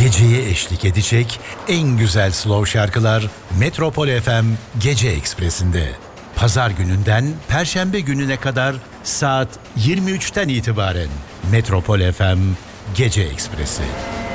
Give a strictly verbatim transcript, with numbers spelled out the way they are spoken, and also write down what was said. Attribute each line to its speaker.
Speaker 1: geceye eşlik edecek en güzel slow şarkılar Metropol F M Gece Ekspresi'nde. Pazar gününden Perşembe gününe kadar saat yirmi üçten itibaren Metropol F M Gece Ekspresi.